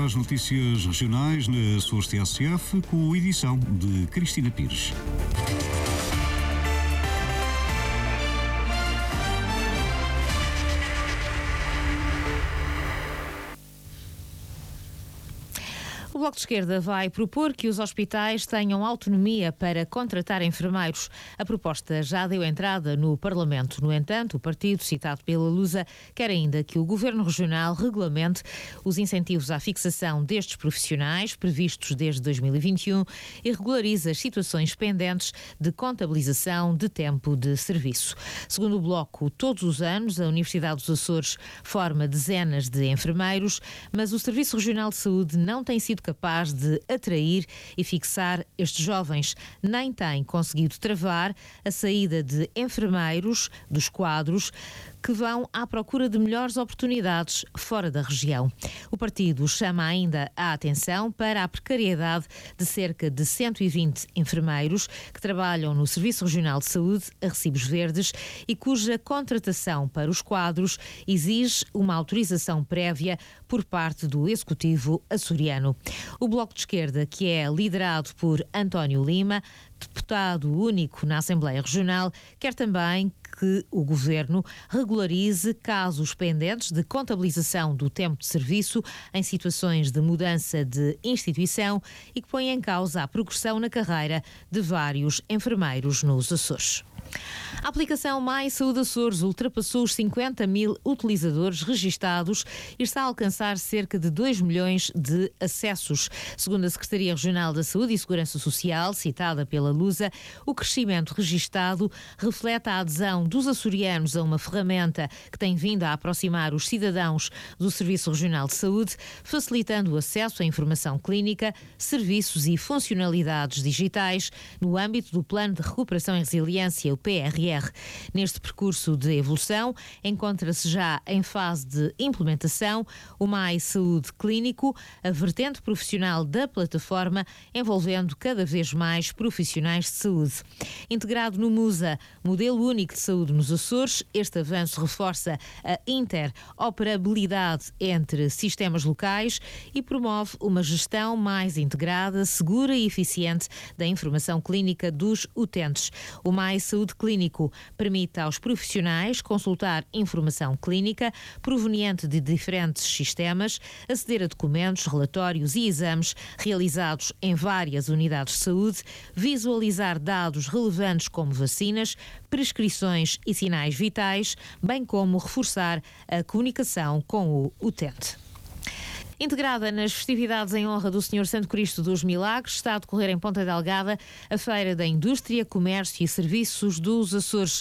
as notícias regionais na SOS TSF com a edição de Cristina Pires. O Bloco de Esquerda vai propor que os hospitais tenham autonomia para contratar enfermeiros. A proposta já deu entrada no Parlamento. No entanto, o partido, citado pela Lusa, quer ainda que o Governo Regional regulamente os incentivos à fixação destes profissionais, previstos desde 2021, e regularize as situações pendentes de contabilização de tempo de serviço. Segundo o Bloco, todos os anos a Universidade dos Açores forma dezenas de enfermeiros, mas o Serviço Regional de Saúde não tem sido capaz de atrair e fixar estes jovens, nem tem conseguido travar a saída de enfermeiros dos quadros que vão à procura de melhores oportunidades fora da região. O partido chama ainda a atenção para a precariedade de cerca de 120 enfermeiros que trabalham no Serviço Regional de Saúde a recibos verdes e cuja contratação para os quadros exige uma autorização prévia por parte do Executivo açoriano. O Bloco de Esquerda, que é liderado por António Lima, deputado único na Assembleia Regional, quer também que o Governo regularize casos pendentes de contabilização do tempo de serviço em situações de mudança de instituição e que ponha em causa a progressão na carreira de vários enfermeiros nos Açores. A aplicação Mais Saúde Açores ultrapassou os 50 mil utilizadores registados e está a alcançar cerca de 2 milhões de acessos. Segundo a Secretaria Regional da Saúde e Segurança Social, citada pela Lusa, o crescimento registado reflete a adesão dos açorianos a uma ferramenta que tem vindo a aproximar os cidadãos do Serviço Regional de Saúde, facilitando o acesso à informação clínica, serviços e funcionalidades digitais no âmbito do Plano de Recuperação e Resiliência, o PRR. Neste percurso de evolução, encontra-se já em fase de implementação o Mais Saúde Clínico, a vertente profissional da plataforma, envolvendo cada vez mais profissionais de saúde. Integrado no MUSA, Modelo Único de Saúde nos Açores, este avanço reforça a interoperabilidade entre sistemas locais e promove uma gestão mais integrada, segura e eficiente da informação clínica dos utentes. O Mais Saúde Clínico permite aos profissionais consultar informação clínica proveniente de diferentes sistemas, aceder a documentos, relatórios e exames realizados em várias unidades de saúde, visualizar dados relevantes como vacinas, prescrições e sinais vitais, bem como reforçar a comunicação com o utente. Integrada nas festividades em honra do Senhor Santo Cristo dos Milagres, está a decorrer em Ponta Delgada a Feira da Indústria, Comércio e Serviços dos Açores.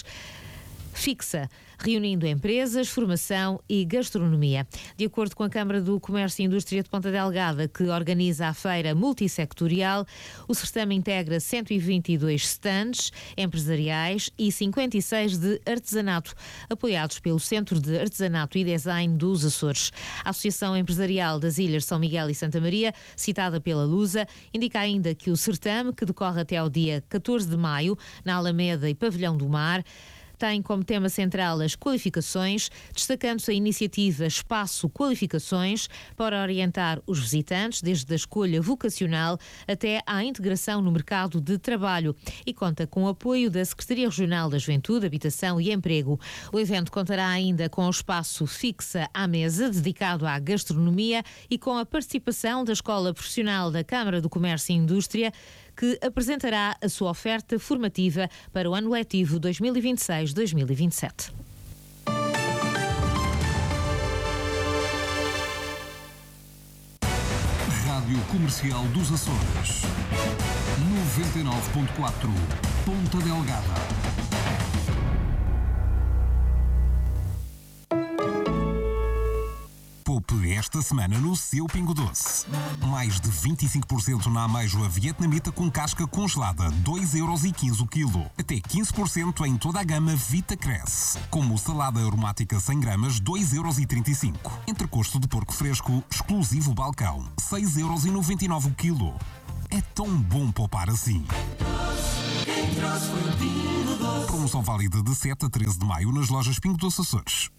Fixa, reunindo empresas, formação e gastronomia. De acordo com a Câmara do Comércio e Indústria de Ponta Delgada, que organiza a feira multissectorial, o certame integra 122 stands empresariais e 56 de artesanato, apoiados pelo Centro de Artesanato e Design dos Açores. A Associação Empresarial das Ilhas São Miguel e Santa Maria, citada pela Lusa, indica ainda que o certame, que decorre até ao dia 14 de maio, na Alameda e Pavilhão do Mar, tem como tema central as qualificações, destacando-se a iniciativa Espaço Qualificações para orientar os visitantes desde a escolha vocacional até à integração no mercado de trabalho e conta com o apoio da Secretaria Regional da Juventude, Habitação e Emprego. O evento contará ainda com o espaço Fixa à Mesa, dedicado à gastronomia e com a participação da Escola Profissional da Câmara do Comércio e Indústria, que apresentará a sua oferta formativa para o ano letivo 2026-2027. Rádio Comercial dos Açores, 99.4, Ponta Delgada. Poupe esta semana no seu Pingo Doce. Mais de 25% na ameijoa vietnamita com casca congelada, 2,15€ o quilo. Até 15% em toda a gama Vita Cresce. Como salada aromática 100 gramas, 2,35€. Entrecosto de porco fresco, exclusivo balcão, 6,99€ o quilo. É tão bom poupar assim. Promoção válida de 7 a 13 de maio nas lojas Pingo Doce Açores.